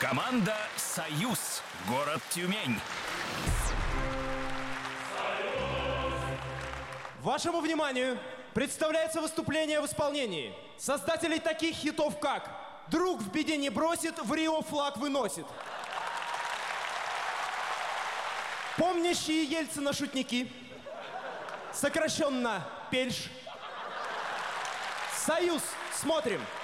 Команда «Союз», город Тюмень. Вашему вниманию представляется выступление в исполнении создателей таких хитов, как «Друг в беде не бросит, в Рио флаг выносит», «Помнящие Ельцина шутники», сокращенно «Пельш», «Союз», смотрим.